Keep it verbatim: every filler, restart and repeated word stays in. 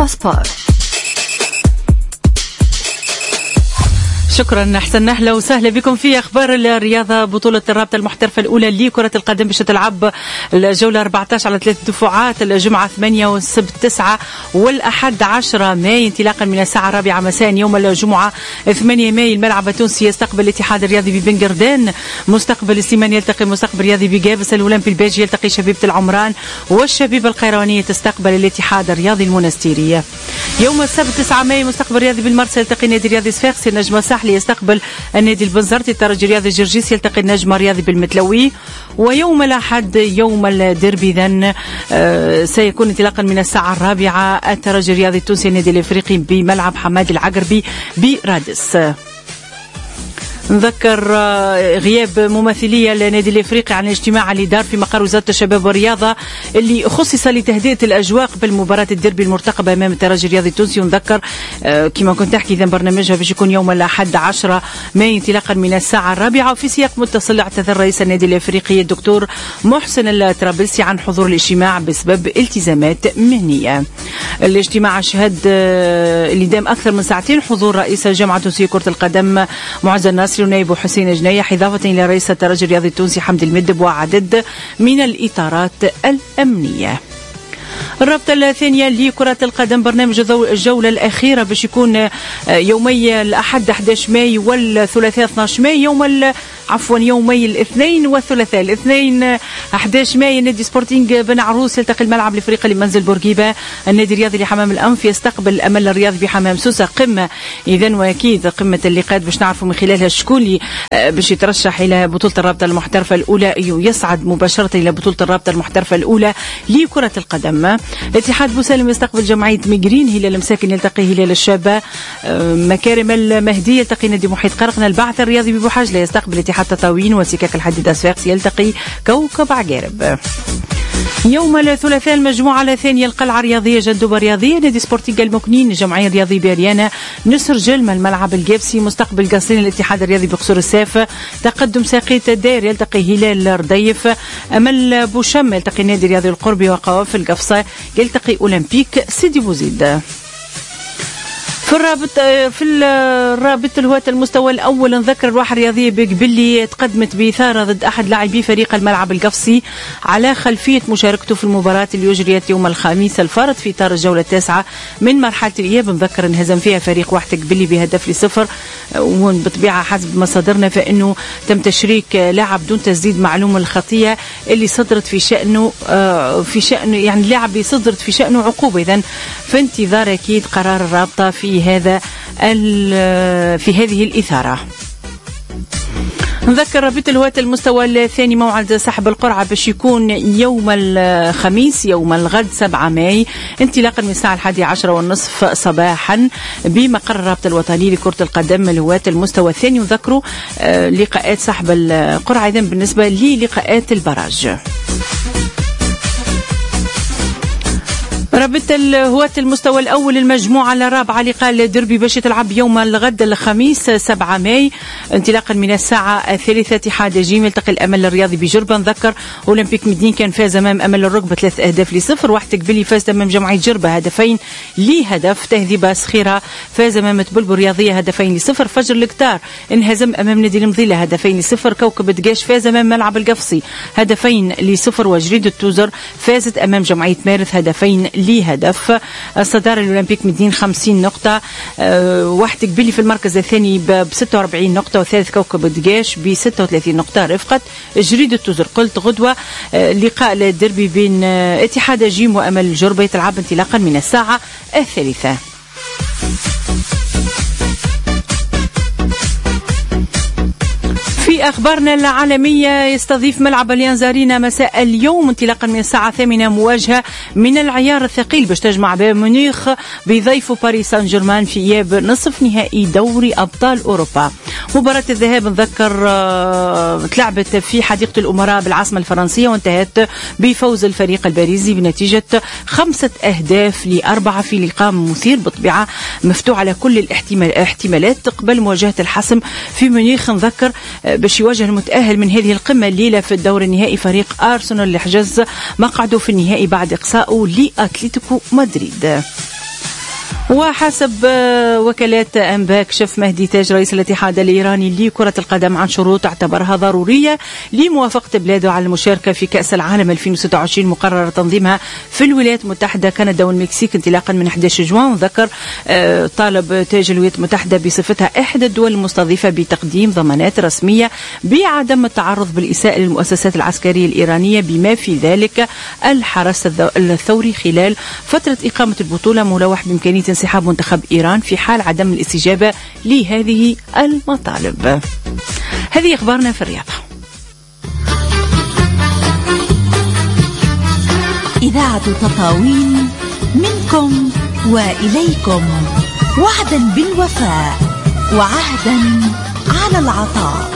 فرصة سبور. شكرا، احسن اهلا وسهلا بكم في اخبار الرياضه. بطوله الرابطه المحترفه الاولى لكره القدم باش تلعب الجوله أربعة عشر على ثلاث دفعات، الجمعه ثمانية والسبت تسعة والاحد عشرة ماي انطلاقا من الساعه الرابعه مساء. يوم الجمعه ثمانية ماي الملعب التونسي يستقبل الاتحاد الرياضي ببنغردان، مستقبل السليمان يلتقي مستقبل الرياضي بجابس، الاولمبي الباجي يلتقي شبيبه العمران، والشبيبه القيروانيه تستقبل الاتحاد الرياضي المنستيري. يوم السبت تسعة ماي مستقبل الرياضي بالمرسى يلتقي نادي الرياضي صفاقسي، النجم الساحلي يستقبل النادي البنزرتي، الترجي الرياضي الجرجيس يلتقي النجم الرياضي بالمتلوي. ويوم الأحد يوم الديربي إذن آه سيكون انطلاقا من الساعة الرابعة الترجي الرياضي التونسي النادي الإفريقي بملعب حماد العقربي برادس. نذكر غياب ممثلية النادي الافريقي عن الاجتماع اللي دار في مقر وزارة الشباب والرياضة اللي خصص لتهدئة الاجواء قبل مباراة الديربي المرتقبة امام الترجي الرياضي التونسي. ونذكر كما كنت احكي اذا برنامجها باش يكون يوم الاحد عشرة ماي انطلاقا من الساعة الرابعة. وفي سياق متصل اعتذر رئيس النادي الافريقي الدكتور محسن الطرابلسي عن حضور الاجتماع بسبب التزامات مهنية. الاجتماع شهد اللي دام اكثر من ساعتين حضور رئيس الجامعة التونسية كرة القدم معز الناصري ونائب حسين جنيح، إضافة إلى رئيس الترجي الرياضي التونسي حمد المدب وعدد من الإطارات الأمنية. الرابطة الثانية لكرة القدم برنامج الجولة الأخيرة باش يكون يومي الأحد أحد عشر ماي والثلاثاء اثني عشر ماي. يوم عفوا يومي الاثنين والثلاثاء، الاثنين أحد عشر ماي النادي سبورتينغ بن عروس يلتقي الملعب الافريقي لمنزل بورقيبة، النادي الرياضي لحمام الأنف يستقبل الأمل الرياضي بحمام سوسة. قمة إذن واكيد قمة اللقاءات باش نعرفوا من خلالها شكون اللي باش يترشح إلى بطولة الرابطة المحترفة الأولى يصعد مباشرة إلى بطولة الرابطة المحترفة الأولى لكرة القدم. الاتحاد بوسالم يستقبل جمعية ميغرين، هلال مساكن يلتقي هلال الشابة، مكارم المهدي يلتقي نادي محيط قرقنة، البعث الرياضي ببوحجلة يستقبل اتحاد تطاوين، وسكاك الحديد أسفاقس يلتقي كوكب عقارب. يوم الثلاثاء المجموعة الثانية القلعة الرياضية جندوبة الرياضية نادي سبورتينغ المكنين، الجمعية الرياضية باريانا، نسر جلمة الملعب الجابسي، مستقبل قصرين الاتحاد الرياضي بقصور الساف، تقدم ساقية الدير يلتقي هلال الرديف، أمل بوشم يلتقي النادي الرياضي القربي، وقواف القفصة يلتقي أولمبيك سيدي بوزيد. في الرابط في الرابط الهواة المستوى الأول نذكر الروح الرياضية بقبلي تقدمت بإثارة ضد أحد لاعبي فريق الملعب القفصي على خلفية مشاركته في المباراة اللي أجريت يوم الخميس الفارط في إطار الجولة التاسعة من مرحلة الإياب. نذكر انهزم فيها فريق واحد قبلي بهدف لصفر، وبطبيعة حسب مصادرنا فإنه تم تشريك لاعب دون تسديد معلوم الخطية اللي صدرت في شأنه في شأنه يعني اللاعب اللي صدرت في شأنه عقوبة. إذن في انتظار أكيد قرار الرابطة في هذا في هذه الإثارة. نذكر رابطة الهواة المستوى الثاني موعد سحب القرعة باش يكون يوم الخميس يوم الغد سبعة ماي انطلاقا من الساعة الحادية عشرة والنصف صباحا بمقر الرابطة الوطني لكرة القدم الهواة المستوى الثاني. وذكروا لقاءات سحب القرعة إذن بالنسبة للقاءات البراج. رابطة الهواة المستوى الأول المجموعة الرابعة لقاء الدربي باش تلعب يوم الغد الخميس سبعة ماي انطلاقا من الساعة الثالثة. اتحاد جيم يلتقي الأمل الرياضي بجربة. نذكر أولمبيك مدين كان فاز أمام أمل الركبة ثلاث أهداف لصفر. واحد قبلي فاز أمام جمعية جربة هدفين لهدف. تهذيبة سخيرة فاز أمام تبلبل الرياضية هدفين لصفر. فجر الكتار انهزم أمام نادي المضيلة هدفين لصفر. كوكب دقاش فاز أمام ملعب القفصي هدفين لصفر. وجريد التوزر فازت أمام جمعية مارث هدفين لهدف. الصدارة الأولمبيك مدين خمسين نقطة. أه واحد قبلي في المركز الثاني ب ستة وأربعين نقطة، وثالث كوكب دقاش ب ستة وثلاثين نقطة. رفقة جريد التوزر قلت غدوة أه لقاء الدربي بين أه اتحاد جيم وأمل الجربة يتلعب انطلاقا من الساعة الثالثة. في أخبارنا العالمية يستضيف ملعب اليانز أرينا مساء اليوم انطلاقا من الساعة الثامنة مواجهة من العيار الثقيل باش تجمع بايرن ميونخ بضيف باريس سان جيرمان في إياب نصف نهائي دوري أبطال أوروبا. مباراة الذهاب نذكر تلعبت في حديقة الأمراء بالعاصمة الفرنسية وانتهت بفوز الفريق الباريزي بنتيجة خمسة أهداف لأربعة في لقاء مثير بطبيعة مفتوح على كل الاحتمالات قبل مواجهة الحسم في ميونخ. نذكر باش يواجه المتأهل من هذه القمة الليلة في الدور النهائي فريق أرسنال اللي حجز مقعده في النهائي بعد إقصائه لأتلتيكو مدريد. وحسب وكالات أنباء كشف مهدي تاج رئيس الاتحاد الإيراني لكرة القدم عن شروط اعتبرها ضرورية لموافقة بلاده على المشاركة في كأس العالم ألفين وستة وعشرين مقرر تنظيمها في الولايات المتحدة كندا والمكسيك انطلاقا من أحد عشر جوان. وذكر طالب تاج الولايات المتحدة بصفتها إحدى الدول المستضيفة بتقديم ضمانات رسمية بعدم التعرض بالإساءة للمؤسسات العسكرية الإيرانية بما في ذلك الحرس الثوري خلال فترة إقامة البطولة، ملوح بإمكانية انسحاب منتخب إيران في حال عدم الاستجابة لهذه المطالب. هذه أخبارنا في الرياضة. إذاعة تطاوين منكم وإليكم، وعدا بالوفاء وعهدا على العطاء.